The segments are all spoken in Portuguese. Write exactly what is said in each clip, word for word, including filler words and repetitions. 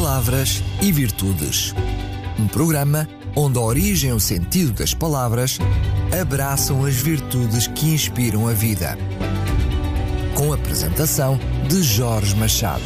Palavras e Virtudes. Um programa onde a origem e o sentido das palavras abraçam as virtudes que inspiram a vida. Com a apresentação de Jorge Machado.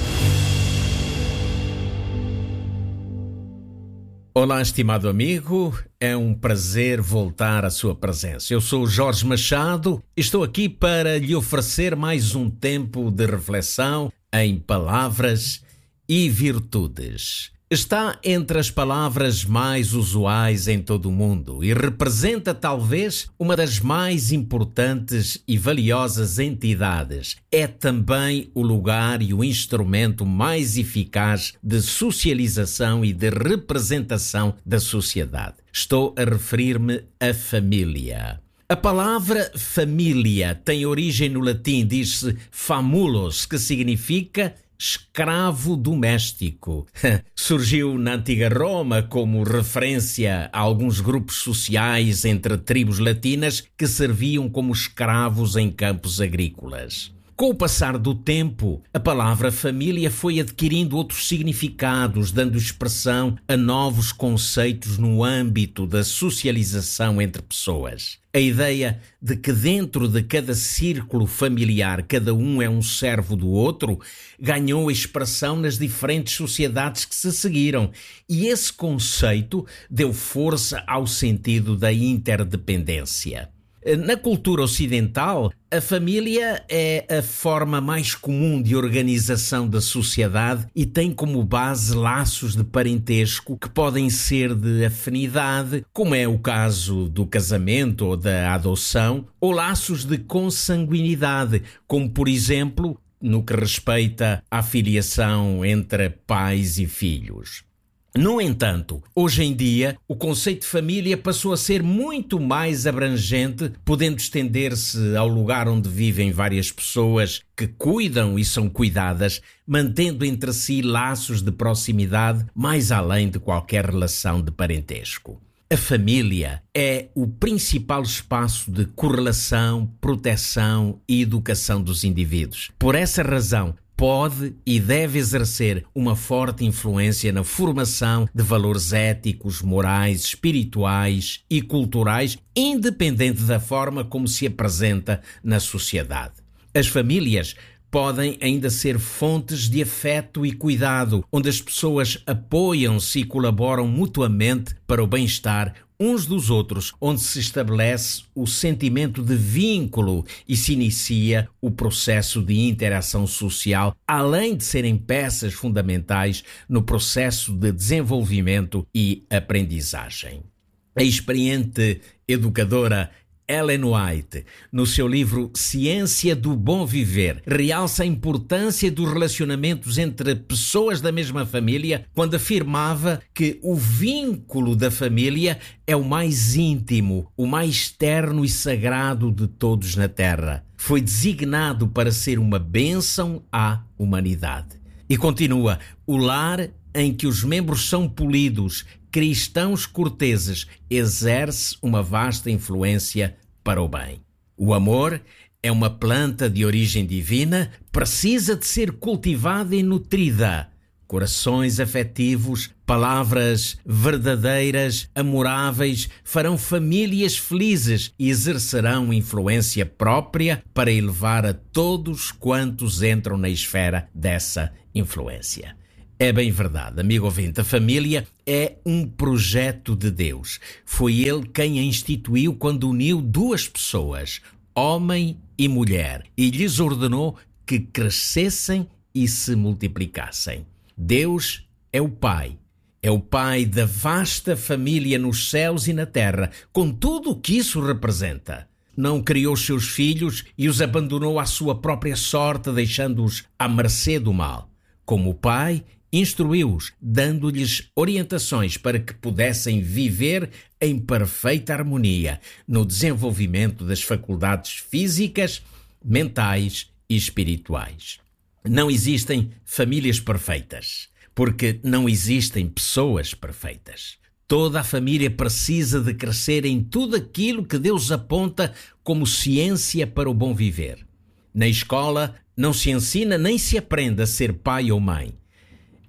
Olá, estimado amigo, é um prazer voltar à sua presença. Eu sou Jorge Machado e estou aqui para lhe oferecer mais um tempo de reflexão em palavras e virtudes. Está entre as palavras mais usuais em todo o mundo e representa talvez uma das mais importantes e valiosas entidades. É também o lugar e o instrumento mais eficaz de socialização e de representação da sociedade. Estou a referir-me à família. A palavra família tem origem no latim, diz-se famulos, que significa escravo doméstico. Surgiu na antiga Roma como referência a alguns grupos sociais entre tribos latinas que serviam como escravos em campos agrícolas. Com o passar do tempo, a palavra família foi adquirindo outros significados, dando expressão a novos conceitos no âmbito da socialização entre pessoas. A ideia de que dentro de cada círculo familiar cada um é um servo do outro ganhou expressão nas diferentes sociedades que se seguiram, e esse conceito deu força ao sentido da interdependência. Na cultura ocidental, a família é a forma mais comum de organização da sociedade e tem como base laços de parentesco que podem ser de afinidade, como é o caso do casamento ou da adoção, ou laços de consanguinidade, como por exemplo no que respeita à filiação entre pais e filhos. No entanto, hoje em dia, o conceito de família passou a ser muito mais abrangente, podendo estender-se ao lugar onde vivem várias pessoas que cuidam e são cuidadas, mantendo entre si laços de proximidade mais além de qualquer relação de parentesco. A família é o principal espaço de correlação, proteção e educação dos indivíduos. Por essa razão, pode e deve exercer uma forte influência na formação de valores éticos, morais, espirituais e culturais, independente da forma como se apresenta na sociedade. As famílias podem ainda ser fontes de afeto e cuidado, onde as pessoas apoiam-se e colaboram mutuamente para o bem-estar uns dos outros, onde se estabelece o sentimento de vínculo e se inicia o processo de interação social, além de serem peças fundamentais no processo de desenvolvimento e aprendizagem. A experiente educadora Ellen White, no seu livro Ciência do Bom Viver, realça a importância dos relacionamentos entre pessoas da mesma família quando afirmava que o vínculo da família é o mais íntimo, o mais terno e sagrado de todos na Terra. Foi designado para ser uma bênção à humanidade. E continua, o lar em que os membros são polidos, cristãos corteses, exerce uma vasta influência para o bem. O amor é uma planta de origem divina, precisa de ser cultivada e nutrida. Corações afetivos, palavras verdadeiras, amoráveis, farão famílias felizes e exercerão influência própria para elevar a todos quantos entram na esfera dessa influência. É bem verdade, amigo ouvinte, a família é um projeto de Deus. Foi Ele quem a instituiu quando uniu duas pessoas, homem e mulher, e lhes ordenou que crescessem e se multiplicassem. Deus é o Pai. É o Pai da vasta família nos céus e na terra, com tudo o que isso representa. Não criou seus filhos e os abandonou à sua própria sorte, deixando-os à mercê do mal. Como Pai, instruiu-os, dando-lhes orientações para que pudessem viver em perfeita harmonia no desenvolvimento das faculdades físicas, mentais e espirituais. Não existem famílias perfeitas, porque não existem pessoas perfeitas. Toda a família precisa de crescer em tudo aquilo que Deus aponta como ciência para o bom viver. Na escola não se ensina nem se aprende a ser pai ou mãe.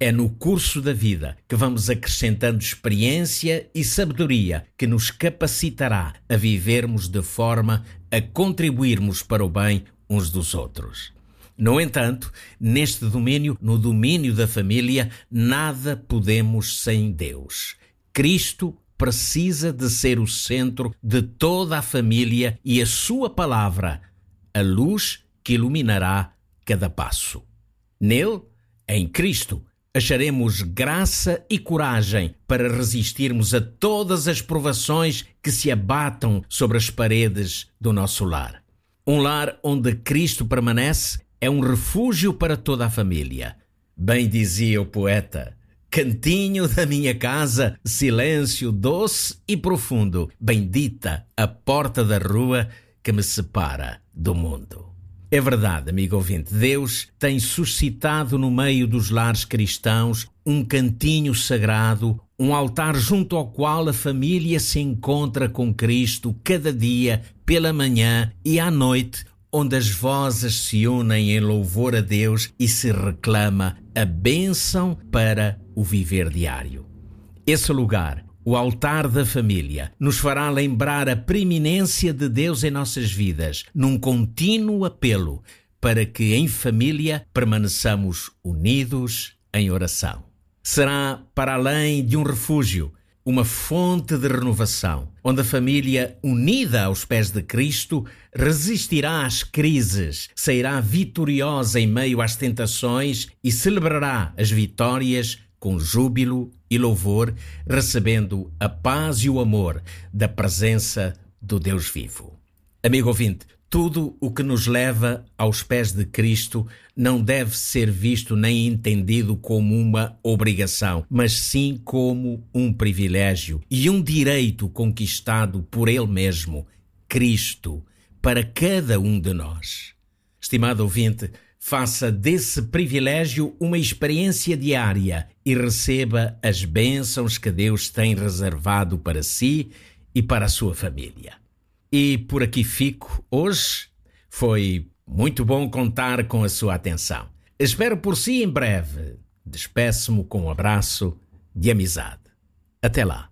É no curso da vida que vamos acrescentando experiência e sabedoria que nos capacitará a vivermos de forma a contribuirmos para o bem uns dos outros. No entanto, neste domínio, no domínio da família, nada podemos sem Deus. Cristo precisa de ser o centro de toda a família e a sua palavra, a luz que iluminará cada passo. Nele, em Cristo, acharemos graça e coragem para resistirmos a todas as provações que se abatam sobre as paredes do nosso lar. Um lar onde Cristo permanece é um refúgio para toda a família. Bem dizia o poeta: cantinho da minha casa, silêncio doce e profundo, bendita a porta da rua que me separa do mundo. É verdade, amigo ouvinte, Deus tem suscitado no meio dos lares cristãos um cantinho sagrado, um altar junto ao qual a família se encontra com Cristo cada dia, pela manhã e à noite, onde as vozes se unem em louvor a Deus e se reclama a bênção para o viver diário. Esse lugar, o altar da família, nos fará lembrar a preeminência de Deus em nossas vidas, num contínuo apelo para que em família permaneçamos unidos em oração. Será, para além de um refúgio, uma fonte de renovação, onde a família, unida aos pés de Cristo, resistirá às crises, sairá vitoriosa em meio às tentações e celebrará as vitórias com júbilo e louvor, recebendo a paz e o amor da presença do Deus vivo. Amigo ouvinte, tudo o que nos leva aos pés de Cristo não deve ser visto nem entendido como uma obrigação, mas sim como um privilégio e um direito conquistado por Ele mesmo, Cristo, para cada um de nós. Estimado ouvinte, faça desse privilégio uma experiência diária e receba as bênçãos que Deus tem reservado para si e para a sua família. E por aqui fico hoje. Foi muito bom contar com a sua atenção. Espero por si em breve. Despeço-me com um abraço de amizade. Até lá.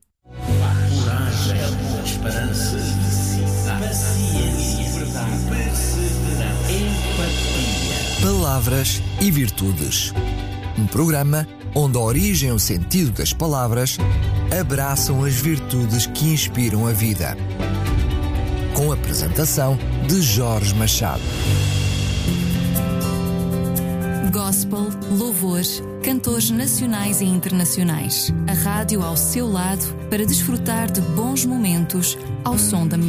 Coragem, esperança, paciência, verdade, perseverança, empatia. Palavras e Virtudes. Um programa onde a origem e o sentido das palavras abraçam as virtudes que inspiram a vida. Com a apresentação de Jorge Machado. Gospel, louvor, cantores nacionais e internacionais. A rádio ao seu lado para desfrutar de bons momentos ao som da